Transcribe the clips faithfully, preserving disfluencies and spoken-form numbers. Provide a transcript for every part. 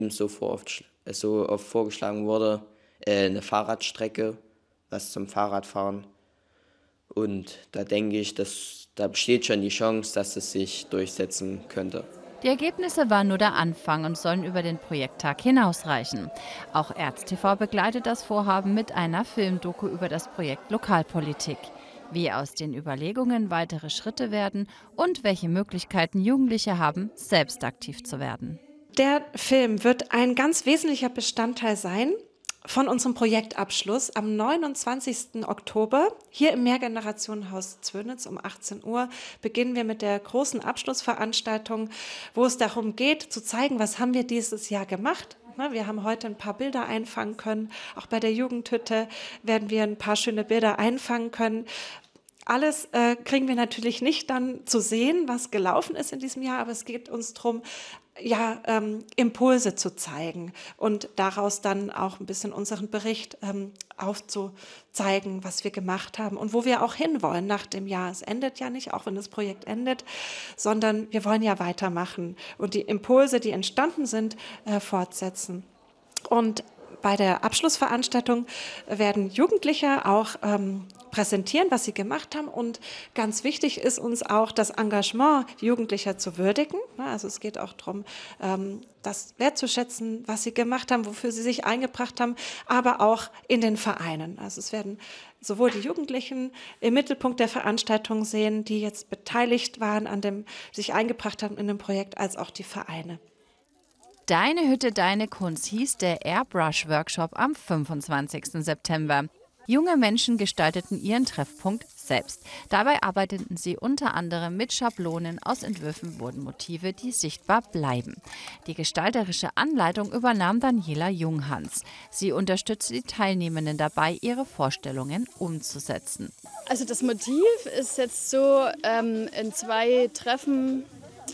so, vor, so oft vorgeschlagen wurde, äh, eine Fahrradstrecke, was zum Fahrradfahren. Und da denke ich, dass da besteht schon die Chance, dass es sich durchsetzen könnte. Die Ergebnisse waren nur der Anfang und sollen über den Projekttag hinausreichen. Auch ErzTV begleitet das Vorhaben mit einer Filmdoku über das Projekt Lokalpolitik. Wie aus den Überlegungen weitere Schritte werden und welche Möglichkeiten Jugendliche haben, selbst aktiv zu werden. Der Film wird ein ganz wesentlicher Bestandteil sein von unserem Projektabschluss am neunundzwanzigsten Oktober. Hier im Mehrgenerationenhaus Zwönitz um achtzehn Uhr beginnen wir mit der großen Abschlussveranstaltung, wo es darum geht, zu zeigen, was haben wir dieses Jahr gemacht. Wir haben heute ein paar Bilder einfangen können. Auch bei der Jugendhütte werden wir ein paar schöne Bilder einfangen können. Alles äh, kriegen wir natürlich nicht dann zu sehen, was gelaufen ist in diesem Jahr, aber es geht uns darum, ja, ähm, Impulse zu zeigen und daraus dann auch ein bisschen unseren Bericht ähm, aufzuzeigen, was wir gemacht haben und wo wir auch hinwollen nach dem Jahr. Es endet ja nicht, auch wenn das Projekt endet, sondern wir wollen ja weitermachen und die Impulse, die entstanden sind, äh, fortsetzen. Und bei der Abschlussveranstaltung werden Jugendliche auch ähm, präsentieren, was sie gemacht haben. Und ganz wichtig ist uns auch, das Engagement Jugendlicher zu würdigen. Also es geht auch darum, ähm, das wertzuschätzen, was sie gemacht haben, wofür sie sich eingebracht haben, aber auch in den Vereinen. Also es werden sowohl die Jugendlichen im Mittelpunkt der Veranstaltung sehen, die jetzt beteiligt waren an dem, sich eingebracht haben in dem Projekt, als auch die Vereine. Deine Hütte, deine Kunst hieß der Airbrush-Workshop am fünfundzwanzigsten September. Junge Menschen gestalteten ihren Treffpunkt selbst. Dabei arbeiteten sie unter anderem mit Schablonen. Aus Entwürfen wurden Motive, die sichtbar bleiben. Die gestalterische Anleitung übernahm Daniela Junghans. Sie unterstützte die Teilnehmenden dabei, ihre Vorstellungen umzusetzen. Also das Motiv ist jetzt so ähm, in zwei Treffen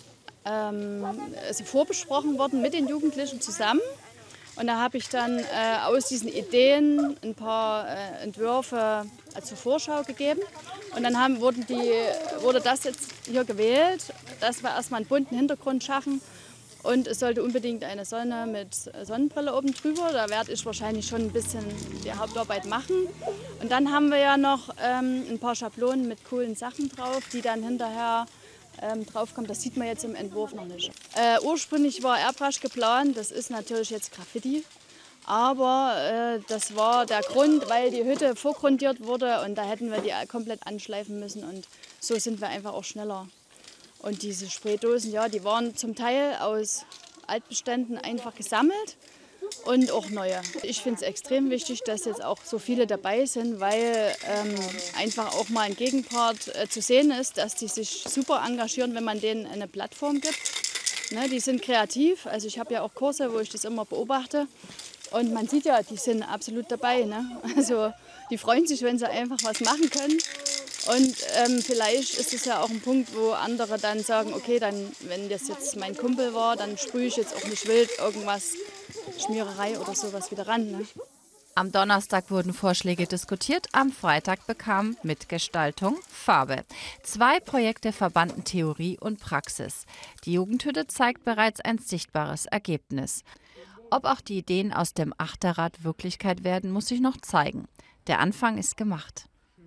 ähm, also vorbesprochen worden mit den Jugendlichen zusammen. Und da habe ich dann äh, aus diesen Ideen ein paar äh, Entwürfe äh, zur Vorschau gegeben. Und dann haben, wurden die, wurde das jetzt hier gewählt, dass wir erstmal einen bunten Hintergrund schaffen. Und es sollte unbedingt eine Sonne mit Sonnenbrille oben drüber. Da werde ich wahrscheinlich schon ein bisschen die Hauptarbeit machen. Und dann haben wir ja noch ähm, ein paar Schablonen mit coolen Sachen drauf, die dann hinterher Ähm, draufkommt. Das sieht man jetzt im Entwurf noch nicht. Äh, ursprünglich war Airbrush geplant, das ist natürlich jetzt Graffiti, aber äh, das war der Grund, weil die Hütte vorgrundiert wurde und da hätten wir die komplett anschleifen müssen und so sind wir einfach auch schneller. Und diese Spraydosen, ja, die waren zum Teil aus Altbeständen einfach gesammelt und auch neue. Ich finde es extrem wichtig, dass jetzt auch so viele dabei sind, weil ähm, einfach auch mal ein Gegenpart äh, zu sehen ist, dass die sich super engagieren, wenn man denen eine Plattform gibt. Ne, die sind kreativ, also ich habe ja auch Kurse, wo ich das immer beobachte und man sieht ja, die sind absolut dabei. Ne? Also die freuen sich, wenn sie einfach was machen können. Und ähm, vielleicht ist es ja auch ein Punkt, wo andere dann sagen, okay, dann, wenn das jetzt mein Kumpel war, dann sprühe ich jetzt auch nicht wild irgendwas, Schmiererei oder sowas wieder ran. Ne? Am Donnerstag wurden Vorschläge diskutiert, am Freitag bekam Mitgestaltung Farbe. Zwei Projekte verbanden Theorie und Praxis. Die Jugendhütte zeigt bereits ein sichtbares Ergebnis. Ob auch die Ideen aus dem Achterrad Wirklichkeit werden, muss sich noch zeigen. Der Anfang ist gemacht.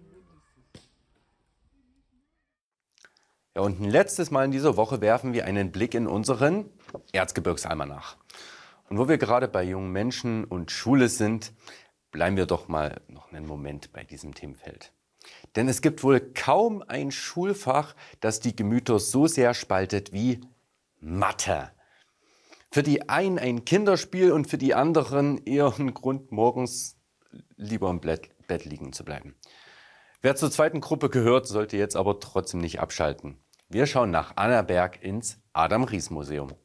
Ja, und ein letztes Mal in dieser Woche werfen wir einen Blick in unseren Erzgebirgsalmanach. Und wo wir gerade bei jungen Menschen und Schule sind, bleiben wir doch mal noch einen Moment bei diesem Themenfeld. Denn es gibt wohl kaum ein Schulfach, das die Gemüter so sehr spaltet wie Mathe. Für die einen ein Kinderspiel und für die anderen eher ein Grund, morgens lieber im Bett liegen zu bleiben. Wer zur zweiten Gruppe gehört, sollte jetzt aber trotzdem nicht abschalten. Wir schauen nach Annaberg ins Adam-Ries-Museum.